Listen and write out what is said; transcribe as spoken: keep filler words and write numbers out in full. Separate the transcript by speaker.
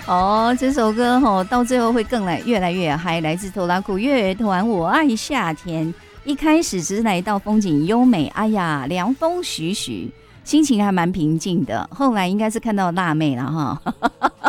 Speaker 1: 哦，这首歌吼、哦、到最后会更来越来越嗨，来自拖拉库乐团《我爱夏天》。一开始只是来到风景优美，哎呀，凉风徐徐，心情还蛮平静的。后来应该是看到辣妹了哈。